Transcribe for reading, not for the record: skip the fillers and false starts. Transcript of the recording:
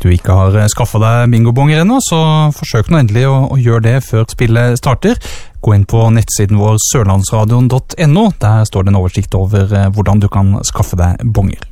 du ikke har skaffet deg bingobonger ennå, så forsøk nå endelig å gjøre det før spillet starter. Gå inn på nettsiden vår sørlandsradion.no, der står det en oversikt over hvordan du kan skaffe deg bonger.